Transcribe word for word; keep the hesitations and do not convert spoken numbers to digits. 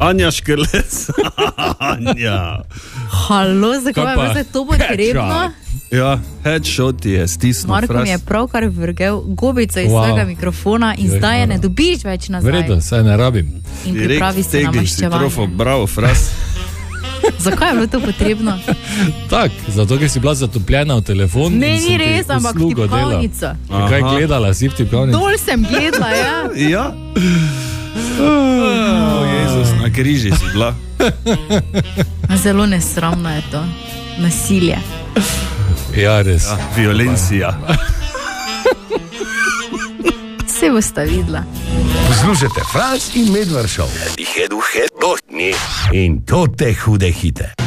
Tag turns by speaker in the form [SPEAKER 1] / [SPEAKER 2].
[SPEAKER 1] Anja Škrlec. Anja.
[SPEAKER 2] Halo, zakaj
[SPEAKER 3] Kaj pa?
[SPEAKER 2] je zdaj to potrebno?
[SPEAKER 1] Ja, headshot je stisnil.
[SPEAKER 2] Marko
[SPEAKER 1] fras.
[SPEAKER 2] mi je pravkar vrgel gobico iz
[SPEAKER 3] Wow.
[SPEAKER 2] svojega mikrofona in
[SPEAKER 3] Je,
[SPEAKER 2] zdaj je
[SPEAKER 3] no.
[SPEAKER 2] ne dobiš več nazaj.
[SPEAKER 3] Vredo, saj ne rabim.
[SPEAKER 2] In
[SPEAKER 1] Direkt
[SPEAKER 2] pripravi se na
[SPEAKER 1] stegneš mikrofon,
[SPEAKER 2] maščevanje.
[SPEAKER 1] bravo, fras.
[SPEAKER 2] Zakaj je bilo to potrebno?
[SPEAKER 3] Tak, zato ker si bila zatopljena v telefon.
[SPEAKER 2] Ne,
[SPEAKER 3] in
[SPEAKER 2] ni
[SPEAKER 3] sem ti
[SPEAKER 2] res, ampak
[SPEAKER 3] uslugo delal.
[SPEAKER 2] tipkovnica.
[SPEAKER 3] Ja, kaj
[SPEAKER 1] Aha.
[SPEAKER 3] gledala si v tipkovnici?
[SPEAKER 2] Dol sem gledala, ja.
[SPEAKER 1] Ja. Oh, Jezus, na križi si bila.
[SPEAKER 2] Zelo nesramno je to. Nasilje.
[SPEAKER 3] Ja, res.
[SPEAKER 1] Ja, violencija.
[SPEAKER 2] Vse boste videla.
[SPEAKER 4] Poslušajte Fras in Medvard Show. Hedu, hedu, in to te hude hite.